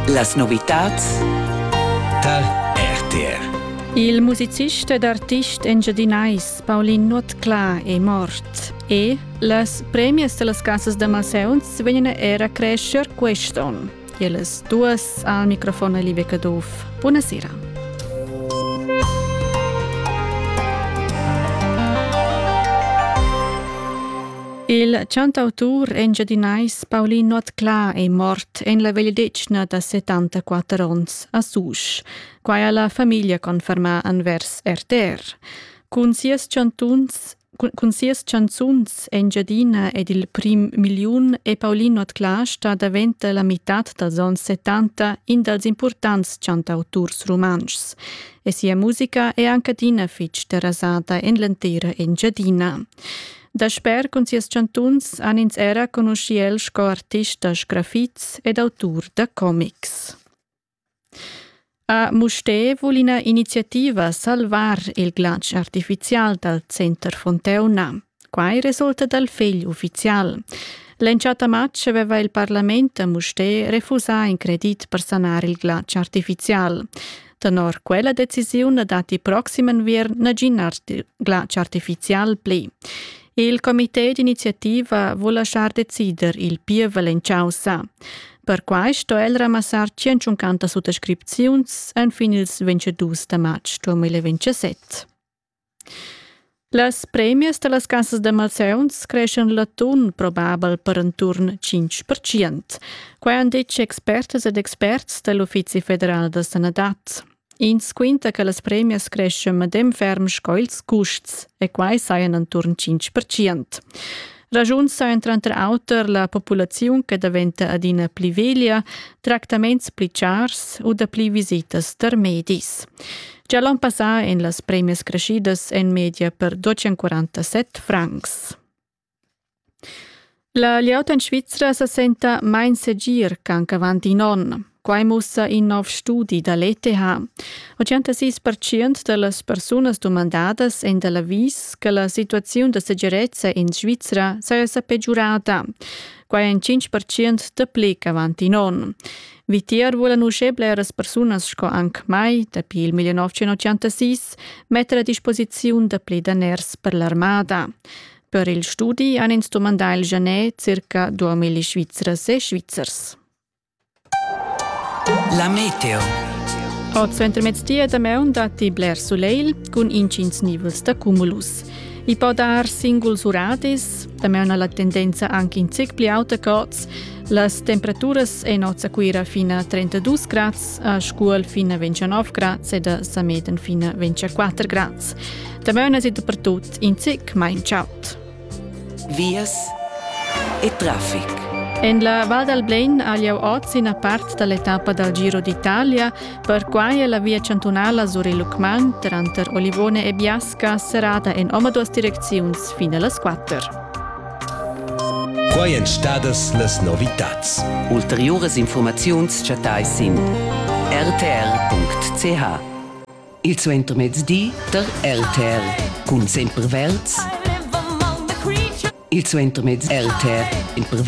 Las novitats dal RTR. Il musicista ed artist engiadinais Paulin Nuotcla è mort e las premias de las casas de Malseuns vengono era crescer quest'on. E las duas al microfono Livia Cadov. Buonasera. Il cantautur engiadinais Paulin Nuotcla è mort en la vegliadetgna da 74 ans a Susch, quai la famiglia conferma anvers RTR. Cun sias chanzuns engiadina ed il prim miliun e Paulin Nuotcla sta daventa la mitat dels ans 70 in dels importants cantauturs romanschs. E sia musica è anche dina fitch terrasata en l'entera engiadina. Da sper con sias chantuns han ins era conosciel sco artista graffits ed autur da comics. A Mustér vuol ina iniziativa salvar il glac artificial dal Center Fonteuna. Quai resulta dal fegl ufficial. L'enciata match aveva il Parlament a Mustér refusà in credit per sanar il glac artificial. Tenor quella decisione dati proximen vier naginar il glac artificial pli. Il comité d'iniziativa vuol lasciar decider il pia valenciausa. Per quai sto el ramassar 150 sottoscripziuns en fin ils 22 de maig 2027. Las premias de las casas de Malseuns crescen l'atun probabel per enturn 5%, quai han detg expertes ed experts dell'Uffizi Federal de Sanadat. Ins quinta che las premias crescen medem ferm sco ils custs e quai saien enturn 5%. Ragiuns saien tranter auter la populaziun che diventa adina pli veglia, tractaments pli chars o da pli visitas der medis. Già l'an passà en las premias crescidas en media per 247 francs. La liauta in Svizra se senta main segir canca avanti non. Quai mussa in nov studi dall'ETH. 86% de las personas domandadas en de l'avvis che la situazione de segirezza in Svizra sia peggiorata. Quai en 5% de plic avanti non. Vitier vuole uscire las personas sco anche mai, dapi il 1986, mettere a disposizione de pli daners per l'armada. Per il studi han ins domandà il janè circa 2000 svizras e svizzers. La meteo. Od centre mezzdia da meun dati bler soleil cun incins nivels da cumulus. I po dar singuls uradis, da meun la tendenza anche in zic pli auta coz, las temperaturas e nozza cuira fina 32 grads, a scuol fina 29 grads e da sameden fina 24 grads. Da meun si dappertut in zic ma in ciaut. Vias e traffic. En la Val d'Alblein agliau oz in a part dall'etapa del Giro d'Italia, per quai la via cantonala Zuri-Lucman, tranter Olivone e Biasca, serada en oma duas direcziuns fina las 4. Quai en stadas las novitats. Ulteriores informaziuns chatais in rtr.ch. Il Centro Mezzdi der RTR. Cun sempre verts. Il Centro Mezz RTR in